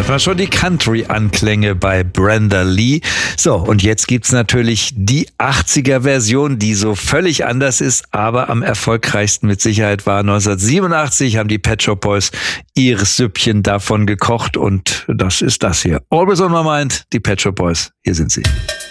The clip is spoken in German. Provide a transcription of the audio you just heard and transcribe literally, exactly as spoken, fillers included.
hört man schon die Country-Anklänge bei Brenda Lee. So, und jetzt gibt's natürlich die achtziger-Version, die so völlig anders ist, aber am erfolgreichsten mit Sicherheit war neunzehnhundertsiebenundachtzig, haben die Pet Shop Boys ihr Süppchen davon gekocht und das ist das hier. Always on my mind, die Pet Shop Boys, hier sind sie.